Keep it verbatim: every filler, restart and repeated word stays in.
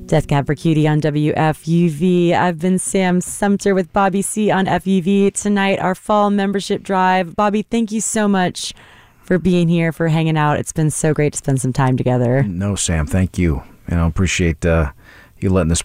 Death Cab for Cutie on W F U V. I've been Sam Sumter with Bobby C on F U V. Tonight, our fall membership drive. Bobby, thank you so much for being here, for hanging out. It's been so great to spend some time together. No, Sam, thank you. You know, appreciate uh, you letting this